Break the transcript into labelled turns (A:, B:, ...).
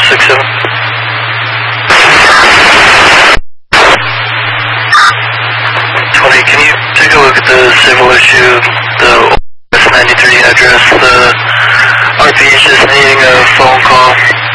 A: 67. Can you take a look at the civil issue, the 93 address? The RP is just needing a phone call.